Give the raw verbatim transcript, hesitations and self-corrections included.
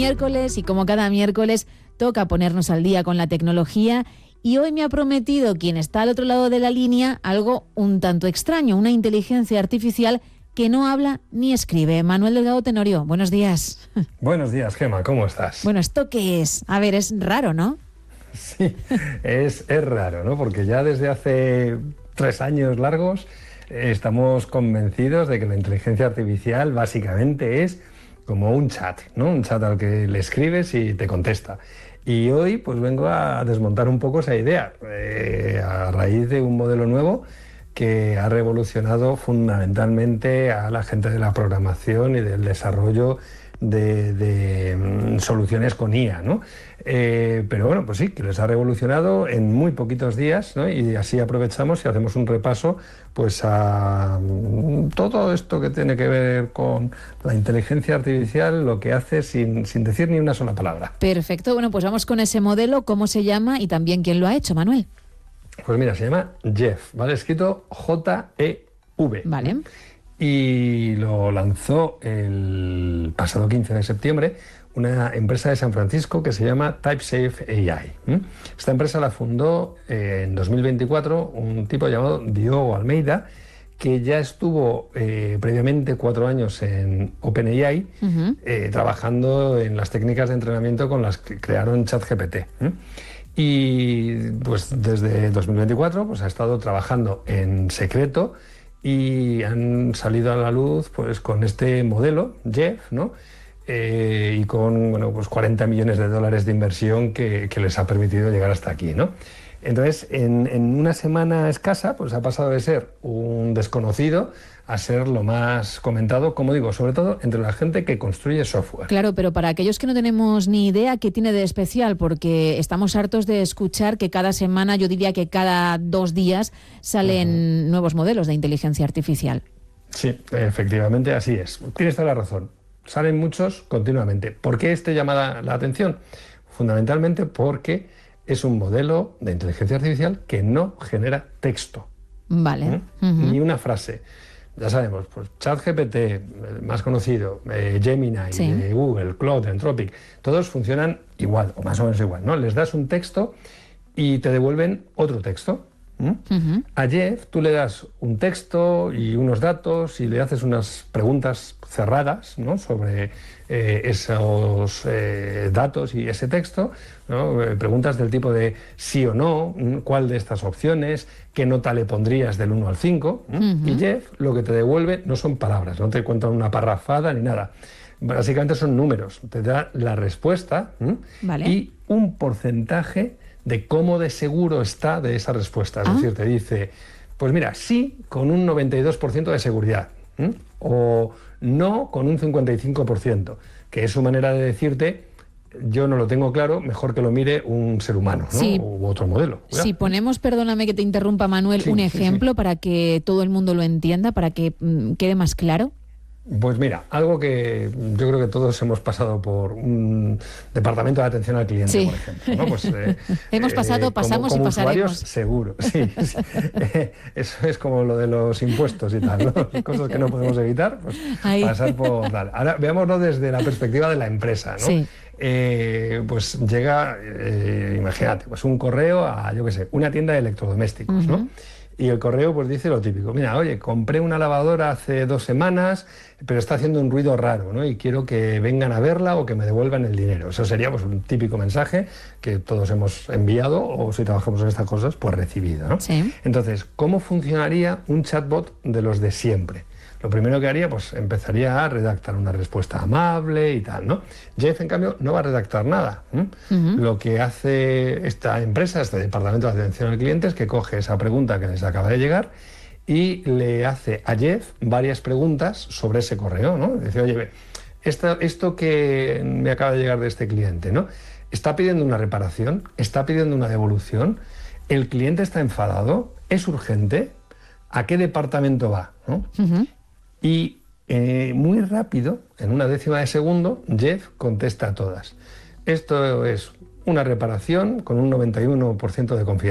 miércoles y como cada miércoles toca ponernos al día con la tecnología y hoy me ha prometido quien está al otro lado de la línea algo un tanto extraño, una inteligencia artificial que no habla ni escribe. Manuel Delgado Tenorio, buenos días. Buenos días, Gemma, ¿cómo estás? Bueno, ¿esto qué es? A ver, es raro, ¿no? Sí, es, es raro, ¿no? Porque ya desde hace tres años largos eh, estamos convencidos de que la inteligencia artificial básicamente es como un chat, ¿no? Un chat al que le escribes y te contesta. Y hoy pues vengo a desmontar un poco esa idea, eh, a raíz de un modelo nuevo que ha revolucionado fundamentalmente a la gente de la programación y del desarrollo de, de mm, soluciones con I A, ¿no? Eh, pero bueno, pues sí, que les ha revolucionado en muy poquitos días, ¿no? Y así aprovechamos y hacemos un repaso pues a mm, todo esto que tiene que ver con la inteligencia artificial, lo que hace sin, sin decir ni una sola palabra. Perfecto, bueno, pues vamos con ese modelo, cómo se llama y también quién lo ha hecho, Manuel. Pues mira, se llama Jeff, ¿vale? Escrito J E V. Vale. Y lo lanzó el pasado quince de septiembre una empresa de San Francisco que se llama TypeSafe A I. Esta empresa la fundó eh, en dos mil veinticuatro un tipo llamado Diogo Almeida, que ya estuvo eh, previamente cuatro años en OpenAI, uh-huh. eh, trabajando en las técnicas de entrenamiento con las que crearon ChatGPT. ¿eh? Y pues desde dos mil veinticuatro pues, ha estado trabajando en secreto y han salido a la luz pues, con este modelo, Jeff, ¿no? Eh, y con bueno, pues cuarenta millones de dólares de inversión que, que les ha permitido llegar hasta aquí, ¿no? Entonces, en, en una semana escasa, pues ha pasado de ser un desconocido a ser lo más comentado, como digo, sobre todo entre la gente que construye software. Claro, pero para aquellos que no tenemos ni idea, ¿qué tiene de especial? Porque estamos hartos de escuchar que cada semana, yo diría que cada dos días, salen uh-huh. nuevos modelos de inteligencia artificial. Sí, efectivamente, así es. Tienes toda la razón. Salen muchos continuamente. ¿Por qué este llama la atención? Fundamentalmente porque es un modelo de inteligencia artificial que no genera texto. Vale. ¿Eh? Uh-huh. Ni una frase. Ya sabemos, pues ChatGPT, el más conocido, eh, Gemini, sí. de Google, Claude, Anthropic, todos funcionan igual, o más o menos igual, ¿no? Les das un texto y te devuelven otro texto. ¿Mm? Uh-huh. A Jeff tú le das un texto y unos datos y le haces unas preguntas cerradas, ¿no? sobre eh, esos eh, datos y ese texto, ¿no? eh, preguntas del tipo de sí o no, cuál de estas opciones, qué nota le pondrías del uno al cinco, uh-huh. y Jeff lo que te devuelve no son palabras, no te cuenta una parrafada ni nada. Básicamente son números, te da la respuesta vale. y un porcentaje de cómo de seguro está de esa respuesta. Es ah. decir, te dice, pues mira, sí con un noventa y dos por ciento de seguridad, ¿eh? o no con un cincuenta y cinco por ciento, que es su manera de decirte, yo no lo tengo claro, mejor que lo mire un ser humano, ¿no? Sí. u otro modelo. Si sí, ponemos, perdóname que te interrumpa, Manuel, sí, un ejemplo sí, sí. para que todo el mundo lo entienda, para que mm, quede más claro. Pues mira, algo que yo creo que todos hemos pasado por un departamento de atención al cliente, sí. por ejemplo, ¿no? Pues, eh, hemos pasado, eh, pasamos como, como y pasaremos. Usuarios, seguro, sí. sí. Eh, eso es como lo de los impuestos y tal, ¿no? Cosas que no podemos evitar, pues Ahí. pasar por tal. Ahora veámoslo desde la perspectiva de la empresa, ¿no? Sí. Eh, pues llega, eh, imagínate, pues un correo a, yo qué sé, una tienda de electrodomésticos, uh-huh. ¿no? Y el correo pues dice lo típico, mira, oye, compré una lavadora hace dos semanas, pero está haciendo un ruido raro, ¿no? Y quiero que vengan a verla o que me devuelvan el dinero. Eso sería pues un típico mensaje que todos hemos enviado o si trabajamos en estas cosas, pues recibido, ¿no? Sí. Entonces, ¿cómo funcionaría un chatbot de los de siempre? Lo primero que haría, pues empezaría a redactar una respuesta amable y tal, ¿no? Jeff, en cambio, no va a redactar nada. ¿eh? Uh-huh. Lo que hace esta empresa, este departamento de atención al cliente, es que coge esa pregunta que les acaba de llegar y le hace a Jeff varias preguntas sobre ese correo, ¿no? Dice, oye, esto, esto que me acaba de llegar de este cliente, ¿no? Está pidiendo una reparación, está pidiendo una devolución, el cliente está enfadado, es urgente, ¿a qué departamento va? ¿no? Uh-huh. Y eh, muy rápido, en una décima de segundo, Jeff contesta a todas. Esto es una reparación con un noventa y uno por ciento de confianza.